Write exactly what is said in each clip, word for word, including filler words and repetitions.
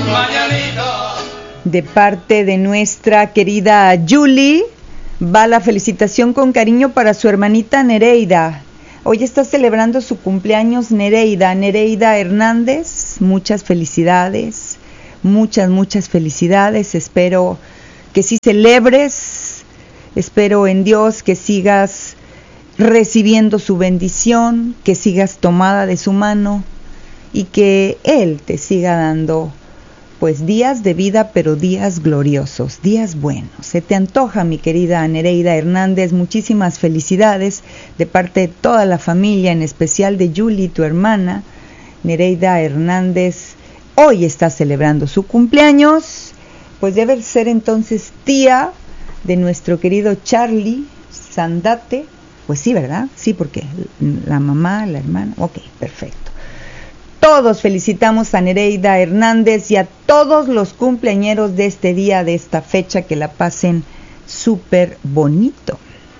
De parte de nuestra querida Julie, va la felicitación con cariño para su hermanita Nereida. Hoy está celebrando su cumpleaños Nereida, Nereida Hernández. Muchas felicidades, muchas, muchas felicidades. Espero que sí celebres, espero en Dios que sigas recibiendo su bendición, que sigas tomada de su mano y que Él te siga dando pues días de vida, pero días gloriosos, días buenos. Se te antoja, mi querida Nereida Hernández, muchísimas felicidades de parte de toda la familia, en especial de Julie, tu hermana. Nereida Hernández hoy está celebrando su cumpleaños, pues debe ser entonces tía de nuestro querido Charlie Sandate. Pues sí, ¿verdad? Sí, porque la mamá, la hermana, ok, perfecto. Todos felicitamos a Nereida Hernández y a todos los cumpleañeros de este día, de esta fecha, que la pasen súper bonito.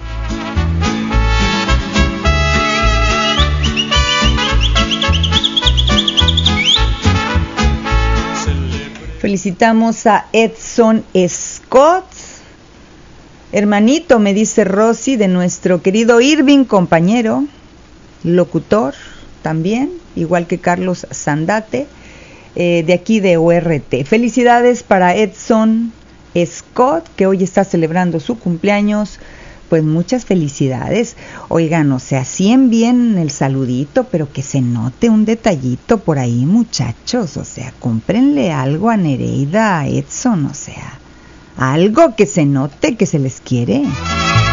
Felicitamos a Edson Scott, hermanito, me dice Rosy, de nuestro querido Irving, compañero, locutor también, igual que Carlos Sandate, eh, de aquí de O R T. Felicidades para Edson Scott, que hoy está celebrando su cumpleaños. Pues muchas felicidades. Oigan, o sea, sí envíen el saludito, pero que se note un detallito por ahí, muchachos. O sea, cómprenle algo a Nereida, a Edson, o sea, algo que se note que se les quiere.